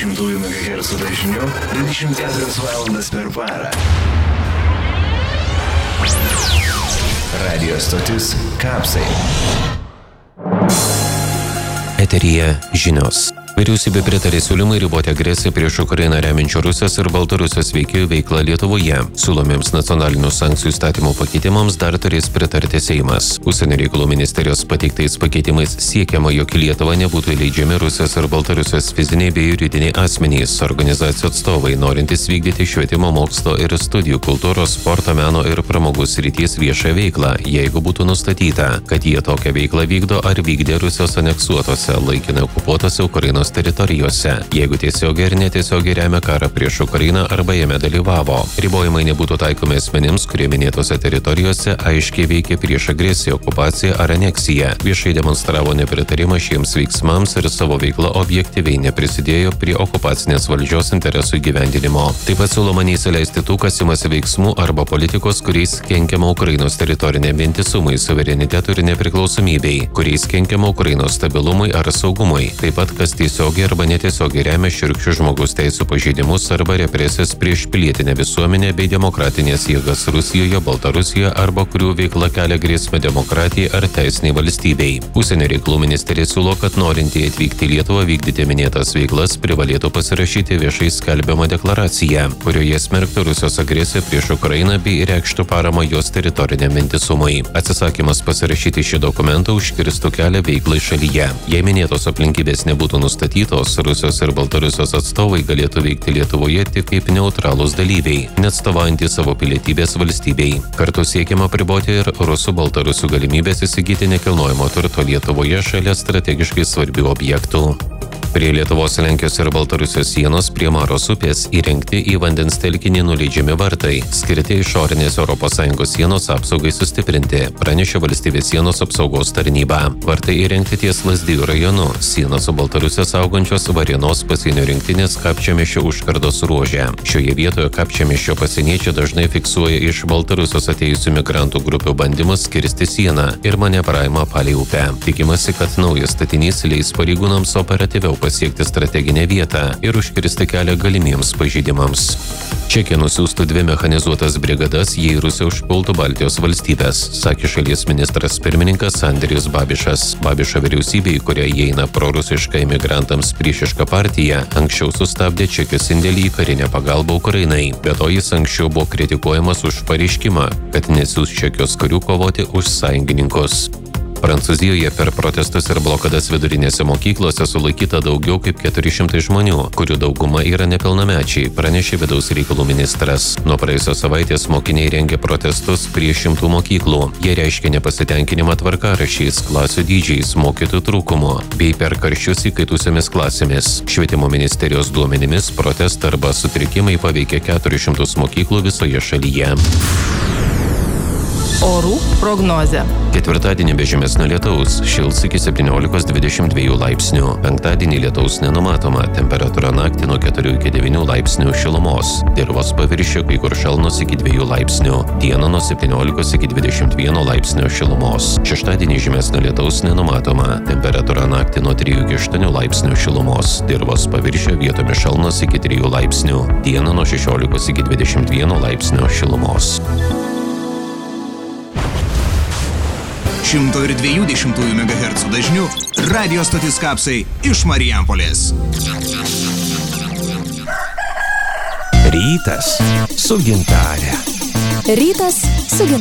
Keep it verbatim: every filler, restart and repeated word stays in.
dvidešimt megahercų dažniu dvidešimt keturias valandas per parą. Radio stotis Kapsai. Eteryje žinios. Vyriausybė pritarė siūlymai riboti agresiją prieš Ukrainą remiančių Rusijos ir Baltarusijos veikėjų veiklą Lietuvoje. Siūlomiems nacionalinių sankcijų įstatymų pakeitimams dar turės pritarti Seimas. Užsienio reikalų ministerijos pateiktais pakeitimais siekiama, jog į Lietuvą nebūtų įleidžiami Rusijos ir Baltarusijos fiziniai bei juridiniai asmenys, organizacijų atstovai, norintys vykdyti švietimo, mokslo ir studijų, kultūros, sporto, meno ir pramogų srities viešą veiklą, jeigu būtų nustatyta, kad jie tokią veiklą vykdo ar vykdė Rusijos aneksuotose, laikinai okupuotose Ukrainos teritorijose, jeigu tiesiogiai ir netiesiogiai remia karą prieš Ukrainą arba jame dalyvavo. Ribojimai nebūtų taikomi asmenims, kurie minėtose teritorijose aiškiai veikia prieš agresiją, okupaciją ar aneksiją, viešai demonstravo nepritarimą šiems veiksmams ir savo veiklą objektyviai neprisidėjo prie okupacinės valdžios interesų įgyvendinimo. Taip pat siūloma neįsileisti tų, kas imasi veiksmų arba politikos, kuriais kenkiama Ukrainos teritoriniam vientisumui, suverenitetui ir nepriklausomybei, kuriais kenkiama Ukrainos stabilumui ar saugumui, taip pat kas tiesiogiai arba netiesiogiai remia šiurkščius žmogaus teisų pažeidimus arba represijas prieš pilietinę visuomenę bei demokratinės jėgas Rusijoje, Baltarusijoje arba kurių veikla kelia grėsmę demokratijai ar teisiniai valstybei. Užsienio reikalų ministerija siūlo, kad norintieji atvykti į Lietuvą vykdyti minėtas veiklas privalėtų pasirašyti viešai skelbiamą deklaraciją, kurioje smerktų Rusijos agresiją prieš Ukrainą bei reikštų paramą jos teritoriniam vientisumui. Atsisakymas pasirašyti šį dokumentą užkirstų kelią veiklai šalyje. Jei minėtos aplinkybės nebūtų nustatytos, Rusijos ir Baltarusijos atstovai galėtų veikti Lietuvoje tik kaip neutralūs dalyviai, neatstovaujantys savo pilietybės valstybei. Kartu siekiama apriboti ir rusų Baltarusių galimybės įsigyti nekilnojamo turto Lietuvoje šalia strategiškai svarbių objektų. Prie Lietuvos, Lenkijos ir Baltarusijos sienos prie Maros upės įrengti į vandens telkinį nuleidžiami vartai, skirti išorinės Europos Sąjungos sienos apsaugai sustiprinti, pranešė valstybės sienos apsaugos tarnyba. Vartai įrengti ties Lazdijų rajonu, sieną su Baltarusija saugančios Varėnos pasienio rinktinės Kapčiamiesčio užkardos ruože. Šioje vietoje Kapčiamiesčio pasieniečiai dažnai fiksuoja iš Baltarusijos atėjusių migrantų grupių bandymus kirsti sieną ir manevravimą palei upę. Tikimasi, kad naujas statinys leis pareigūnams operatyviau pasiekti strateginę vietą ir užkirsti kelią galimiems pažeidimams. Čekija nusiųstų dvi mechanizuotas brigadas, jei Rusija užpultų Baltijos valstybės, sakė šalies ministras pirmininkas Andrijus Babišas. Babišo vyriausybė, į kurią įeina prorusiška imigrantams priešiška partija, anksčiau sustabdė Čekijos indėlį į karinę pagalbą Ukrainai. Be to jis anksčiau buvo kritikuojamas už pareiškimą, kad nesiųs Čekijos karių kovoti už sąjungininkus. Prancūzijoje per protestus ir blokadas vidurinėse mokyklose sulaikyta daugiau kaip keturi šimtai žmonių, kurių dauguma yra nepilnamečiai, pranešė vidaus reikalų ministras. Nuo praėjusios savaitės mokiniai rengė protestus prie šimtų mokyklų. Jie reiškė nepasitenkinimą tvarkaraščiais, klasių dydžiais, mokytojų trūkumu bei per karščius įkaitusiomis klasėmis. Švietimo ministerijos duomenimis protestai arba sutrikimai paveikė keturis šimtus mokyklų visoje šalyje. Orų prognozė. Ketvirtadienį be žymesnio lietaus, šils iki septyniolikos dvidešimt dviejų laipsnių. Penktadienį lietaus nenumatoma, temperatūra naktį nuo keturių iki devynių laipsnių šilumos. Dirvos paviršių kai kur šalnos iki dviejų laipsnių. Dieną nuo septyniolikos iki dvidešimt vieno laipsnio šilumos. Šeštadienį žymesnio lietaus nenumatoma, temperatūra naktį nuo trijų iki aštuonių laipsnių šilumos. Dirvos paviršių vietomis šalnos iki trijų laipsnių. Dieną nuo šešiolikos iki dvidešimt vieno laipsnio šilumos. šimto dviejų dešimtųjų megahercų dažniu radio stotis Kapsai iš Marijampolės. Rytas su Gintare. Rytas su Gintare.